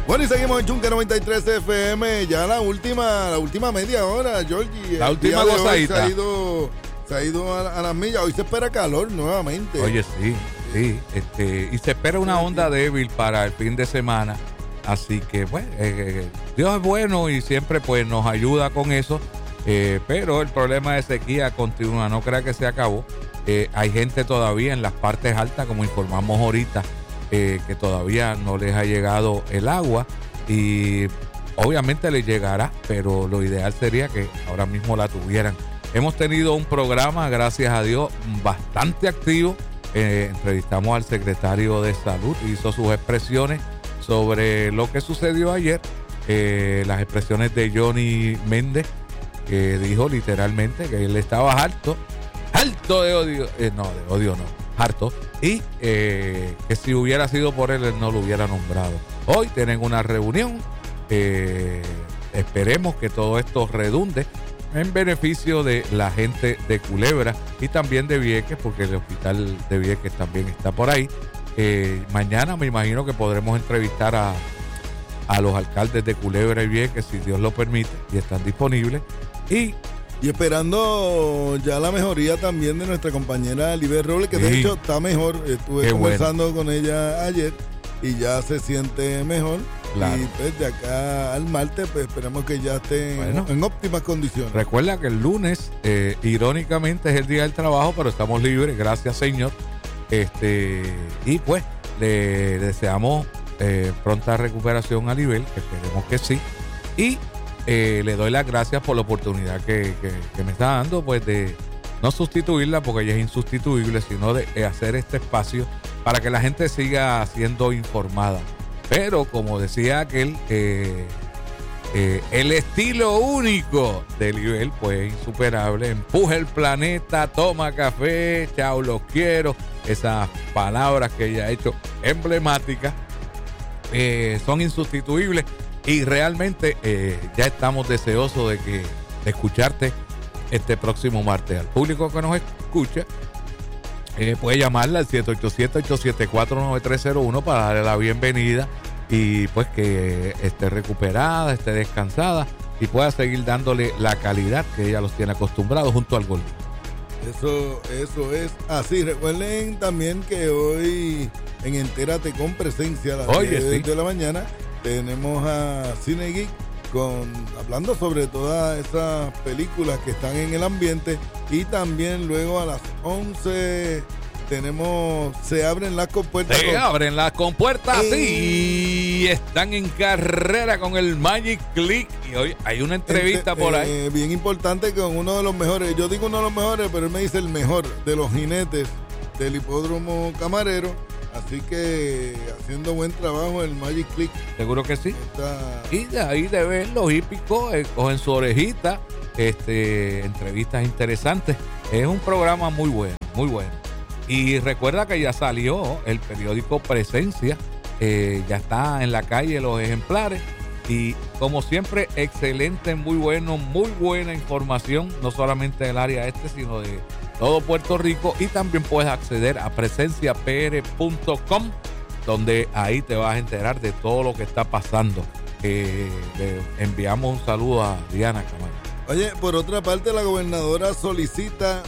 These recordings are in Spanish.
Bueno, y seguimos en Chunque 93 FM, ya la última media hora, Georgie. La última gozadita. Se ha ido a las millas. Hoy se espera calor nuevamente. Oye, sí. Y se espera una onda débil para el fin de semana. Así que, bueno, Dios es bueno y siempre pues nos ayuda con eso. Pero el problema de sequía continúa, no crea que se acabó. Hay gente todavía en las partes altas, como informamos ahorita, que todavía no les ha llegado el agua y obviamente les llegará, pero lo ideal sería que ahora mismo la tuvieran. Hemos tenido un programa, gracias a Dios, bastante activo. Entrevistamos al secretario de Salud, hizo sus expresiones sobre lo que sucedió ayer, las expresiones de Johnny Méndez, que dijo literalmente que él estaba harto de odio, harto, y que si hubiera sido por él no lo hubiera nombrado. Hoy tienen una reunión, esperemos que todo esto redunde en beneficio de la gente de Culebra y también de Vieques, porque el hospital de Vieques también está por ahí. Mañana me imagino que podremos entrevistar a los alcaldes de Culebra y Vieques, si Dios lo permite, y están disponibles. Y esperando ya la mejoría también de nuestra compañera Liber Robles, que de hecho está mejor. Estuve conversando con ella ayer y ya se siente mejor. Claro. Y pues de acá al martes pues esperamos que ya esté en óptimas condiciones. Recuerda que el lunes, irónicamente, es el día del trabajo, pero estamos libres, gracias Señor. Y pues le deseamos pronta recuperación a Libel, que esperemos que sí. Y le doy las gracias por la oportunidad que me está dando, pues de no sustituirla porque ella es insustituible, sino de hacer este espacio para que la gente siga siendo informada. Pero como decía aquel, el estilo único de Libel, pues insuperable. Empuja el planeta, toma café, chao, los quiero. Esas palabras que ella ha hecho emblemáticas son insustituibles. Y realmente ya estamos deseosos de escucharte este próximo martes. Al público que nos escucha, puede llamarla al 787-874-9301 para darle la bienvenida y pues que esté recuperada, esté descansada y pueda seguir dándole la calidad que ella los tiene acostumbrados junto al gol. Eso es así. Recuerden también que hoy en Entérate con Presencia a las 10 de la mañana tenemos a Cine Geek hablando sobre todas esas películas que están en el ambiente, y también luego a las 11 tenemos Se abren las compuertas. Abren las compuertas, sí. Están en carrera con el Magic Click y hoy hay una entrevista por ahí. Bien importante con uno de los mejores, yo digo uno de los mejores, pero él me dice el mejor de los jinetes del hipódromo Camarero. Así que haciendo buen trabajo el Magic Click. Seguro que sí. Y de ahí de ver los hípicos, cogen su orejita, entrevistas interesantes. Es un programa muy bueno, muy bueno. Y recuerda que ya salió el periódico Presencia, ya está en la calle los ejemplares. Y como siempre, excelente, muy bueno, muy buena información, no solamente del área sino de todo Puerto Rico, y también puedes acceder a presenciapr.com, donde ahí te vas a enterar de todo lo que está pasando. Le enviamos un saludo a Diana Camacho. Oye, por otra parte, la gobernadora solicita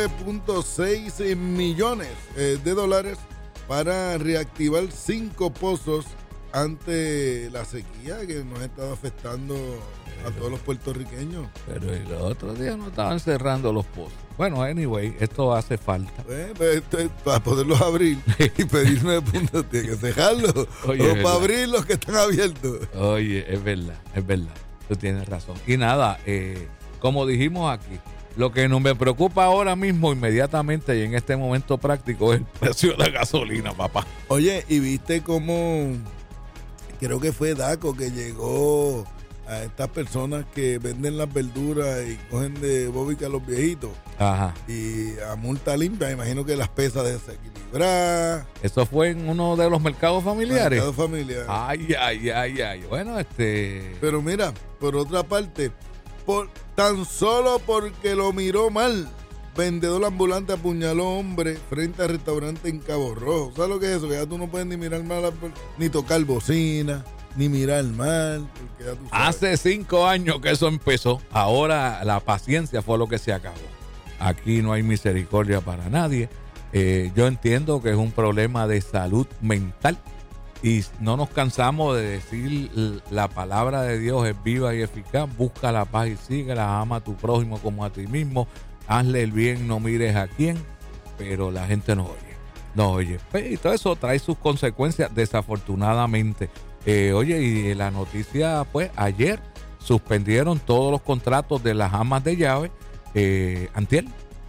9.6 millones de dólares para reactivar 5 pozos ante la sequía que nos ha estado afectando a todos los puertorriqueños. Pero y los otros días no estaban cerrando los pozos. Bueno, anyway, esto hace falta. Para poderlos abrir y pedir 9 puntos, tiene que dejarlos. O para abrir los que están abiertos. Oye, es verdad. Tú tienes razón. Y nada, como dijimos aquí, lo que no me preocupa ahora mismo, inmediatamente y en este momento práctico, es el precio de la gasolina, papá. Oye, ¿y viste cómo? Creo que fue Daco que llegó a estas personas que venden las verduras y cogen de bóbica a los viejitos. Ajá. Y a multa limpia, imagino que las pesas desequilibradas. Eso fue en uno de los mercados familiares. Mercados familiares. Ay. Bueno, Pero mira, por otra parte, tan solo porque lo miró mal, vendedor ambulante apuñaló hombre frente al restaurante en Cabo Rojo. ¿Sabes lo que es eso? Que ya tú no puedes ni mirar mal, ni tocar bocina. ni mirar mal. Hace 5 años que eso empezó. Ahora la paciencia fue lo que se acabó. Aquí no hay misericordia para nadie. Yo entiendo que es un problema de salud mental y no nos cansamos de decir la palabra de Dios es viva y eficaz. Busca la paz y síguela. Ama a tu prójimo como a ti mismo. Hazle el bien, no mires a quién. Pero la gente no oye. Y todo eso trae sus consecuencias, desafortunadamente. Oye, y la noticia, pues, ayer suspendieron todos los contratos de las amas de llave, antier.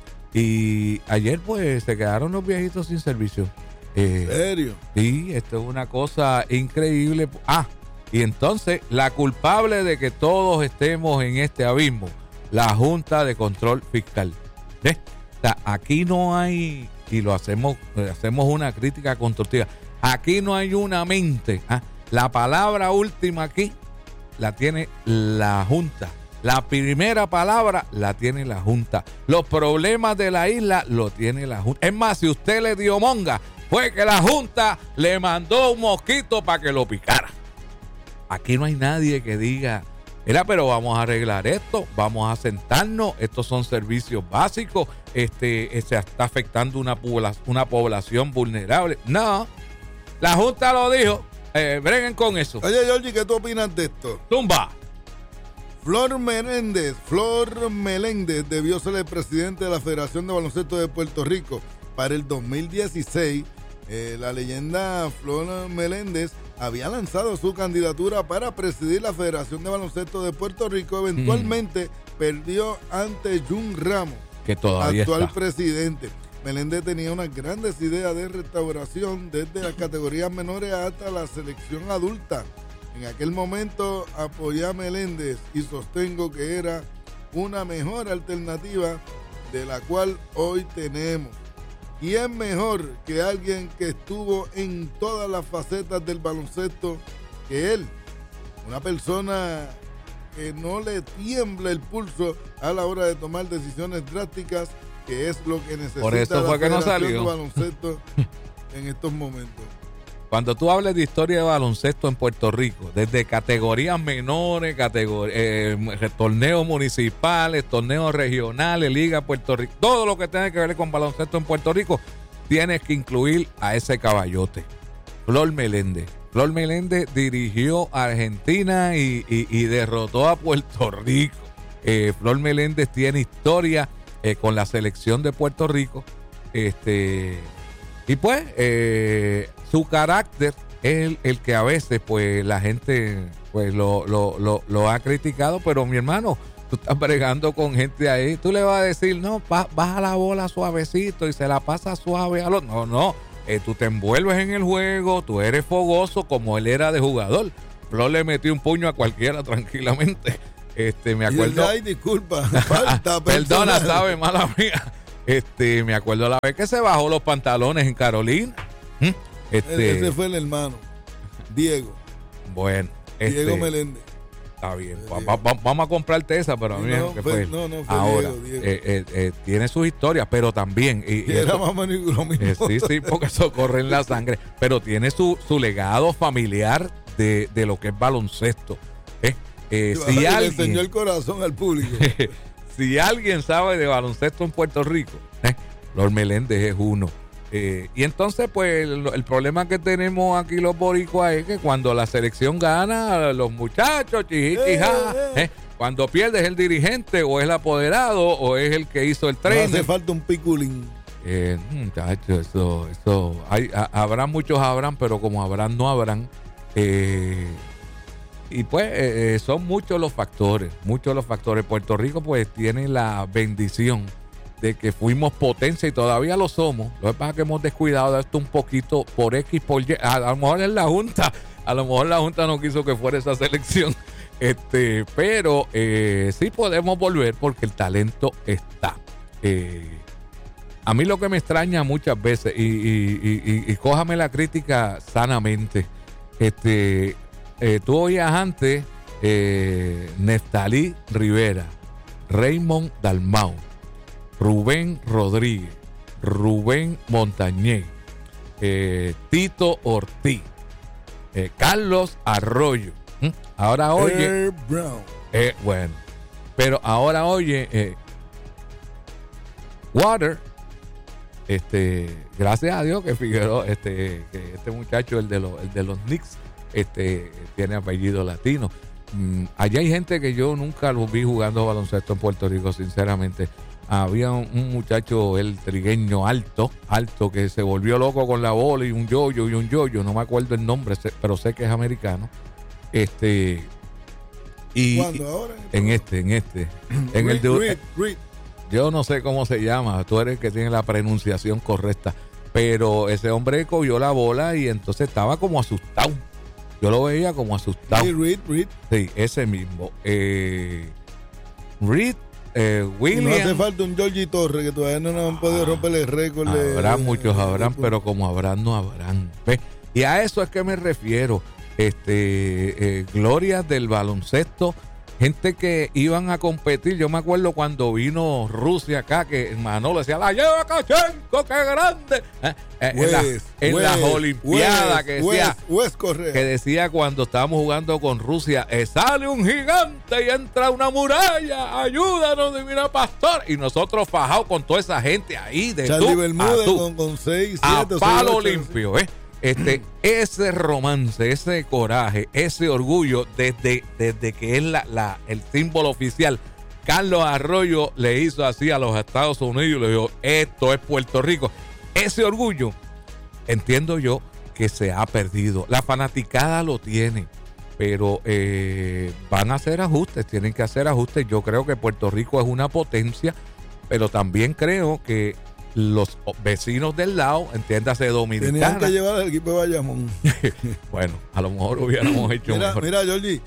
Y ayer, pues, se quedaron los viejitos sin servicio. ¿En serio? Sí, esto es una cosa increíble. Y entonces, la culpable de que todos estemos en este abismo, la Junta de Control Fiscal. O sea, aquí no hay, y lo hacemos una crítica constructiva, aquí no hay una mente. La palabra última aquí la tiene la Junta. La primera palabra la tiene la Junta. Los problemas de la isla lo tiene la Junta. Es más, si usted le dio monga, fue que la Junta le mandó un mosquito para que lo picara. Aquí no hay nadie que diga, mira, pero vamos a arreglar esto, vamos a sentarnos, estos son servicios básicos, se está afectando una población vulnerable. No, la Junta lo dijo, breguen con eso. Oye, Georgie, ¿qué tú opinas de esto? Tumba. Flor Meléndez debió ser el presidente de la Federación de Baloncesto de Puerto Rico para el 2016. La leyenda Flor Meléndez había lanzado su candidatura para presidir la Federación de Baloncesto de Puerto Rico. Eventualmente perdió ante Jun Ramos, que todavía actual está presidente. Meléndez tenía unas grandes ideas de restauración desde las categorías menores hasta la selección adulta. En aquel momento apoyé a Meléndez y sostengo que era una mejor alternativa de la cual hoy tenemos. Y es mejor que alguien que estuvo en todas las facetas del baloncesto que él. Una persona que no le tiembla el pulso a la hora de tomar decisiones drásticas, que es lo que necesita por eso fue la que no Federación salió de Baloncesto en estos momentos. Cuando tú hables de historia de baloncesto en Puerto Rico, desde categorías menores, torneos municipales, torneos regionales, Liga Puerto Rico, todo lo que tenga que ver con baloncesto en Puerto Rico, tienes que incluir a ese caballote, Flor Meléndez. Flor Meléndez dirigió a Argentina y derrotó a Puerto Rico. Flor Meléndez tiene historia con la selección de Puerto Rico. Y pues su carácter es el que a veces pues la gente pues lo ha criticado, pero mi hermano, tú estás bregando con gente ahí, tú le vas a decir, no, baja la bola suavecito y se la pasa suave a los... No, tú te envuelves en el juego, tú eres fogoso como él era de jugador. Flor le metió un puño a cualquiera tranquilamente. Me acuerdo... Ay, disculpa, falta. Perdona, sabe, mala mía. Me acuerdo la vez que se bajó los pantalones en Carolina. Ese fue el hermano, Diego. Bueno, Diego Meléndez. Está bien, vamos a comprarte esa, pero a mí que fue él. No, fue ahora, Diego. tiene sus historias, pero también... era más o menos lo mismo. Sí, porque eso corre en la sangre. Pero tiene su legado familiar de lo que es baloncesto. Si alguien, le enseñó el corazón al público. Si alguien sabe de baloncesto en Puerto Rico, Flor Meléndez es uno. Y entonces, pues, el problema que tenemos aquí los boricuas es que cuando la selección gana, los muchachos, cuando pierde es el dirigente, o es el apoderado, o es el que hizo el tren. No hace falta un piculín. Muchachos, eso habrá muchos habrán, pero como habrán, no habrán. Y pues son muchos los factores. Puerto Rico pues tiene la bendición de que fuimos potencia y todavía lo somos. Lo que pasa es que hemos descuidado de esto un poquito por X, por Y. A lo mejor es la Junta. A lo mejor la Junta no quiso que fuera esa selección. Pero sí podemos volver porque el talento está. A mí lo que me extraña muchas veces, y cójame la crítica sanamente, tú oías antes Neftalí Rivera, Raymond Dalmau, Rubén Rodríguez, Rubén Montañez, Tito Ortiz, Carlos Arroyo. Ahora oye. Herb Brown. Bueno, pero ahora oye. Water. Gracias a Dios que Figueroa, que este muchacho, el de los Knicks, tiene apellido latino. Allá hay gente que yo nunca los vi jugando baloncesto en Puerto Rico, sinceramente. Había un muchacho, el trigueño alto, que se volvió loco con la bola y un yoyo, no me acuerdo el nombre, pero sé que es americano. ¿Cuándo ahora? En el de Reed. Yo no sé cómo se llama, tú eres el que tiene la pronunciación correcta, pero ese hombre cogió la bola y entonces estaba como asustado. Yo lo veía como asustado. Sí, Reed. Sí, ese mismo. Reed, William. No hace falta un Georgie Torres, que todavía no nos han podido romper el récord. Habrán, pero como habrán, no habrán. ¿Ves? Y a eso es que me refiero. Glorias del baloncesto. Gente que iban a competir. Yo me acuerdo cuando vino Rusia acá, que Manolo decía, la lleva Kachenko, qué grande. En las Olimpiadas, que decía cuando estábamos jugando con Rusia, sale un gigante y entra una muralla, ayúdanos, divina pastor. Y nosotros fajados con toda esa gente ahí de Charlie Bermúdez con 6, 7, a palo 8, limpio, ese romance, ese coraje, ese orgullo, desde que es el símbolo oficial, Carlos Arroyo le hizo así a los Estados Unidos y le dijo, esto es Puerto Rico. Ese orgullo, entiendo yo, que se ha perdido. La fanaticada lo tiene, pero van a hacer ajustes, tienen que hacer ajustes. Yo creo que Puerto Rico es una potencia, pero también creo que los vecinos del lado, entiéndase Dominicana, tenían que llevar al equipo de Bayamón. Bueno, a lo mejor hubiéramos hecho mejor. Mira, Georgie,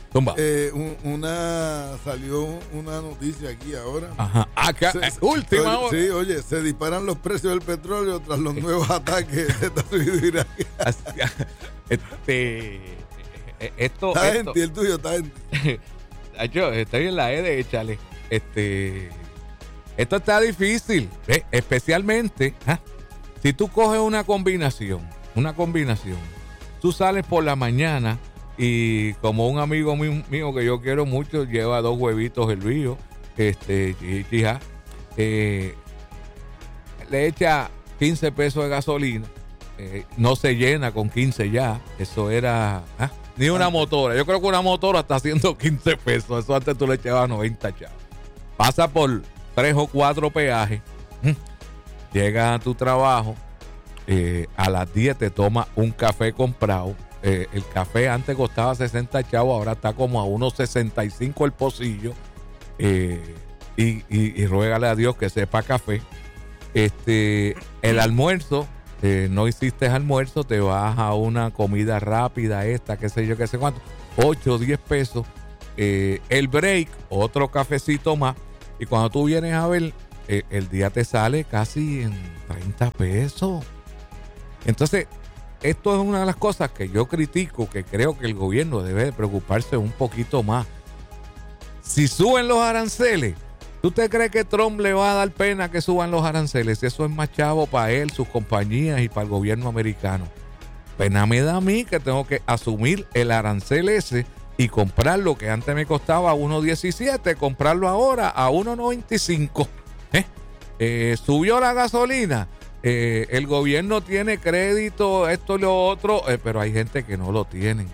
salió una noticia aquí ahora. Ajá. Última hora. Sí, oye, se disparan los precios del petróleo tras los nuevos ataques de Estados Unidos y Irak. Está en ti, el tuyo está en ti. Yo estoy en la de échale. Esto está difícil, especialmente si tú coges una combinación, tú sales por la mañana y como un amigo mío que yo quiero mucho, lleva 2 huevitos hervidos, le echa 15 pesos de gasolina, no se llena con 15 ya, eso era ni una motora, yo creo que una motora está haciendo 15 pesos, eso antes tú le echabas 90 chavos, pasa por 3 o 4 peajes, llegas a tu trabajo, a las 10 te tomas un café comprado, el café antes costaba 60 chavos, ahora está como a unos 65 el pocillo, y ruégale a Dios que sepa café. El almuerzo, no hiciste almuerzo, te vas a una comida rápida, qué sé yo, qué sé cuánto, 8 o 10 pesos, el break, otro cafecito más. Y cuando tú vienes a ver, el día te sale casi en 30 pesos. Entonces, esto es una de las cosas que yo critico, que creo que el gobierno debe de preocuparse un poquito más. Si suben los aranceles, ¿tú te crees que Trump le va a dar pena que suban los aranceles? Eso es más chavo para él, sus compañías y para el gobierno americano. Pena me da a mí que tengo que asumir el arancel ese y comprar lo que antes me costaba a 1.17, comprarlo ahora a 1.95. Subió la gasolina, el gobierno tiene crédito, esto y lo otro, pero hay gente que no lo tiene.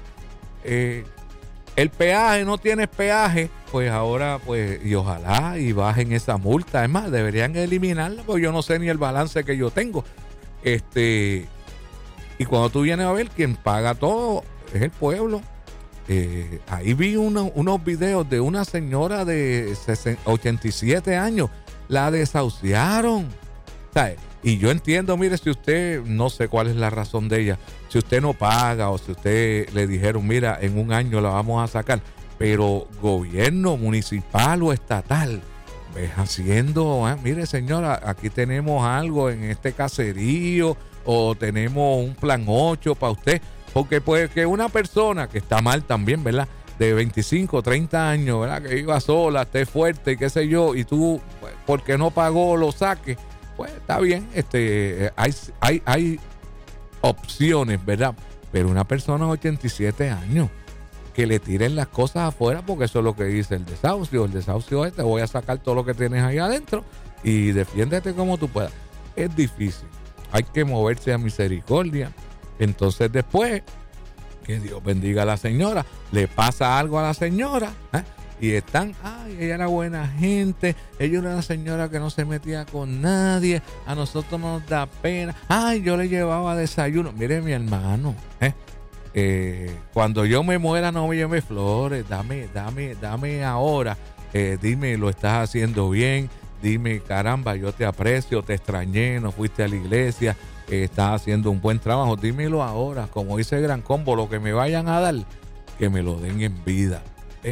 El peaje, no tienes peaje, pues ahora, pues, y ojalá y bajen esa multa. Es más, deberían eliminarla, porque yo no sé ni el balance que yo tengo. Y cuando tú vienes a ver, quien paga todo es el pueblo. Ahí vi unos videos de una señora de 87 años, la desahuciaron, ¿sabes? Y yo entiendo, mire, si usted, no sé cuál es la razón de ella, si usted no paga o si usted le dijeron, mira, en un año la vamos a sacar, pero gobierno municipal o estatal, ves haciendo, mire señora, aquí tenemos algo en este caserío o tenemos un plan 8 para usted. Porque pues que una persona que está mal también, ¿verdad? De 25, 30 años, ¿verdad? Que iba sola, esté fuerte y qué sé yo, y tú, pues, porque no pagó, lo saques, pues está bien, hay opciones, ¿verdad? Pero una persona de 87 años, que le tiren las cosas afuera, porque eso es lo que dice el desahucio. El desahucio es: te voy a sacar todo lo que tienes ahí adentro y defiéndete como tú puedas. Es difícil. Hay que moverse a misericordia. Entonces después, que Dios bendiga a la señora, le pasa algo a la señora, y están, ella era buena gente, ella era una señora que no se metía con nadie, a nosotros nos da pena, yo le llevaba desayuno. Mire, mi hermano, cuando yo me muera no me lleve flores, dame ahora, dime, lo estás haciendo bien, dime, caramba, yo te aprecio, te extrañé, no fuiste a la iglesia, estás haciendo un buen trabajo, dímelo ahora, como dice el Gran Combo, lo que me vayan a dar, que me lo den en vida.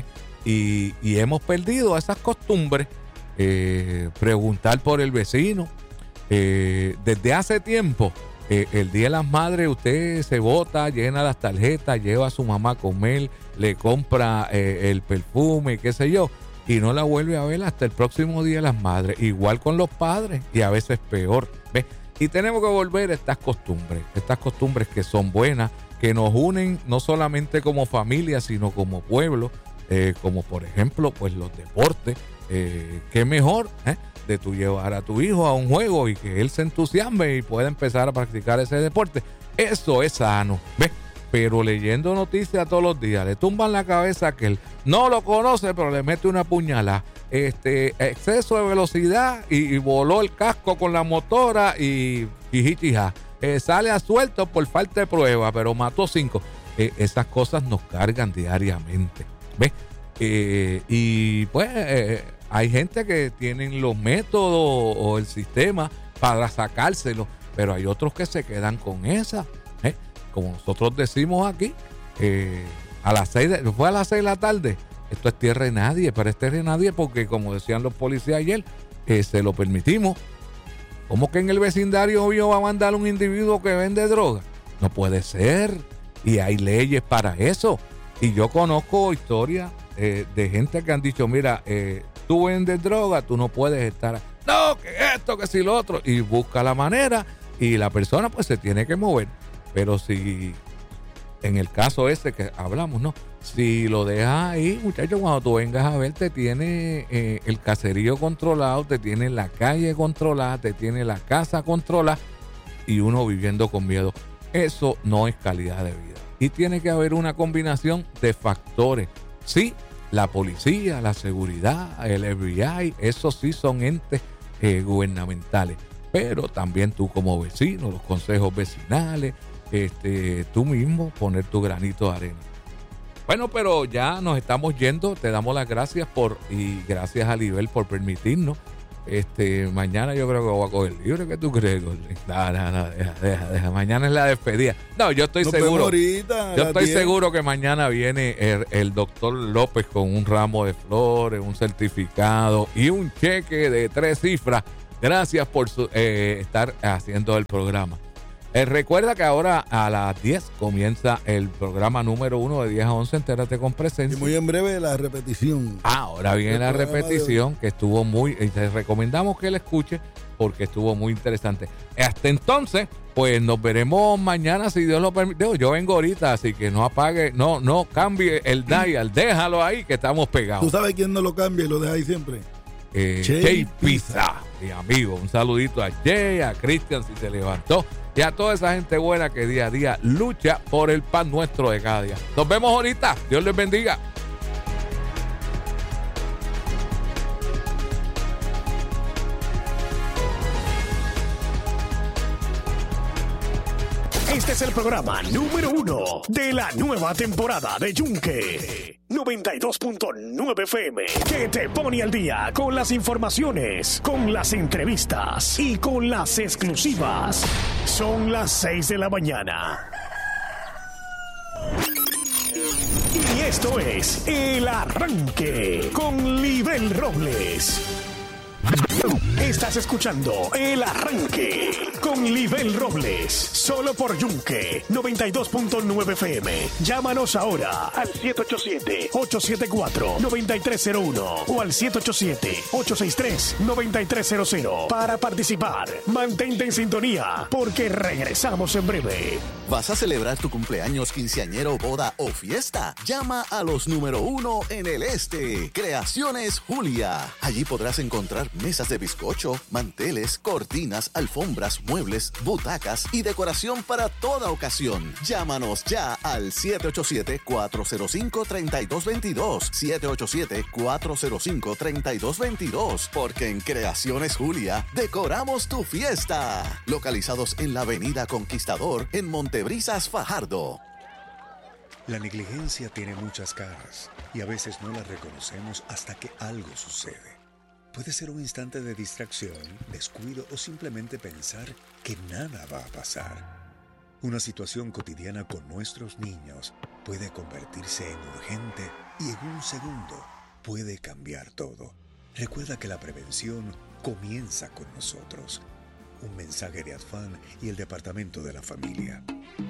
Y hemos perdido esas costumbres, preguntar por el vecino. Desde hace tiempo, el Día de las Madres, usted se bota, llena las tarjetas, lleva a su mamá a comer, le compra el perfume, qué sé yo, y no la vuelve a ver hasta el próximo Día de las Madres. Igual con los padres, y a veces peor, ¿ves? Y tenemos que volver a estas costumbres que son buenas, que nos unen no solamente como familia, sino como pueblo, como por ejemplo, pues los deportes. Qué mejor de tú llevar a tu hijo a un juego y que él se entusiasme y pueda empezar a practicar ese deporte. Eso es sano, ¿ves? Pero leyendo noticias todos los días, le tumban la cabeza a aquel, no lo conoce, pero le mete una puñalada, exceso de velocidad y voló el casco con la motora y sale a suelto por falta de prueba, pero mató 5. Esas cosas nos cargan diariamente, ¿ves? Y pues hay gente que tienen los métodos o el sistema para sacárselo, pero hay otros que se quedan con esa, como nosotros decimos aquí, a las 6 fue a las 6 de la tarde. Esto es tierra de nadie, pero es tierra de nadie porque, como decían los policías ayer, se lo permitimos. ¿Cómo que en el vecindario mío va a mandar un individuo que vende droga? No puede ser. Y hay leyes para eso. Y yo conozco historias de gente que han dicho, mira, tú vendes droga, tú no puedes estar, no, que esto, que si lo otro, y busca la manera y la persona pues se tiene que mover. Pero si en el caso ese que hablamos, ¿no? Si lo dejas ahí, muchachos, cuando tú vengas a ver, te tiene el caserío controlado, te tiene la calle controlada, te tiene la casa controlada y uno viviendo con miedo. Eso no es calidad de vida. Y tiene que haber una combinación de factores. Sí, la policía, la seguridad, el FBI, esos sí son entes gubernamentales. Pero también tú como vecino, los consejos vecinales, tú mismo poner tu granito de arena. Bueno, pero ya nos estamos yendo. Te damos las gracias y gracias a Libel por permitirnos. Mañana yo creo que voy a coger libre. ¿Qué tú crees, Gordy? No, deja. Mañana es la despedida. No, yo estoy seguro. Ahorita, yo estoy seguro que mañana viene el doctor López con un ramo de flores, un certificado y un cheque de 3 cifras. Gracias por estar haciendo el programa. Recuerda que ahora a las 10 comienza el programa número 1 de 10 a 11, Entérate con Presencia. Y muy en breve la repetición. Ahora viene la repetición, que estuvo te recomendamos que la escuche porque estuvo muy interesante. Hasta entonces, pues nos veremos mañana si Dios lo permite. Yo vengo ahorita, así que no apague, no cambie el dial, déjalo ahí que estamos pegados. ¿Tú sabes quién no lo cambia y lo deja ahí siempre? Jay Pizza, mi amigo. Un saludito a Jay, a Cristian si se levantó y a toda esa gente buena que día a día lucha por el pan nuestro de cada día. Nos vemos ahorita. Dios les bendiga. Este es el programa número 1 de la nueva temporada de Yunque 92.9 FM, que te pone al día con las informaciones, con las entrevistas y con las exclusivas. Son las 6 de la mañana. Y esto es El Arranque con Libel Robles. Estás escuchando El Arranque con Libel Robles, solo por Yunque 92.9 FM. Llámanos ahora al 787-874-9301 o al 787-863-9300 para participar. Mantente en sintonía porque regresamos en breve. ¿Vas a celebrar tu cumpleaños, quinceañero, boda o fiesta? Llama a los número 1 en el este. Creaciones Julia. Allí podrás encontrar mesas de bizcocho, manteles, cortinas, alfombras, muebles, butacas y decoración para toda ocasión. Llámanos ya al 787-405-3222. 787-405-3222. Porque en Creaciones Julia decoramos tu fiesta. Localizados en la Avenida Conquistador en Montebrisas, Fajardo. La negligencia tiene muchas caras y a veces no la reconocemos hasta que algo sucede. Puede ser un instante de distracción, descuido o simplemente pensar que nada va a pasar. Una situación cotidiana con nuestros niños puede convertirse en urgente y en un segundo puede cambiar todo. Recuerda que la prevención comienza con nosotros. Un mensaje de ADFAN y el Departamento de la Familia.